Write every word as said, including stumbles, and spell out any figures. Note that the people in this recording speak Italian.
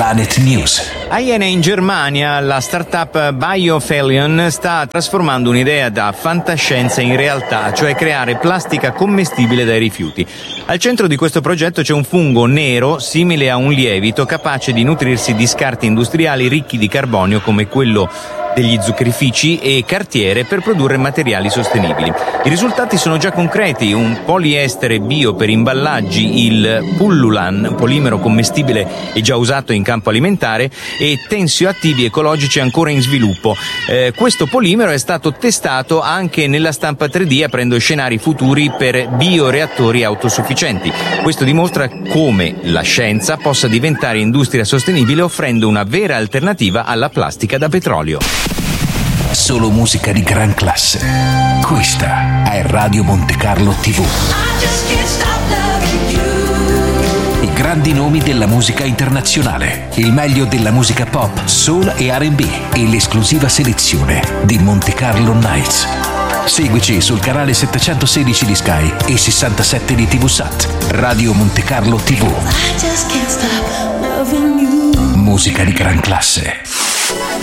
Planet News. A Jena in Germania la startup Biophelion sta trasformando un'idea da fantascienza in realtà, cioè creare plastica commestibile dai rifiuti. Al centro di questo progetto c'è un fungo nero simile a un lievito capace di nutrirsi di scarti industriali ricchi di carbonio come quello degli zuccherifici e cartiere per produrre materiali sostenibili. I risultati sono già concreti: un poliestere bio per imballaggi, il Pullulan, polimero commestibile e già usato in campo alimentare, e tensioattivi ecologici ancora in sviluppo. Eh, questo polimero è stato testato anche nella stampa tre D, aprendo scenari futuri per bioreattori autosufficienti. Questo dimostra come la scienza possa diventare industria sostenibile, offrendo una vera alternativa alla plastica da petrolio. Solo musica di gran classe. Questa è Radio Monte Carlo tivù. I grandi nomi della musica internazionale, il meglio della musica pop, soul e R and B e l'esclusiva selezione di Monte Carlo Nights. Seguici sul canale settecentosedici di Sky e sessantasette di TVSat. Radio Monte Carlo tivù. Musica di gran classe.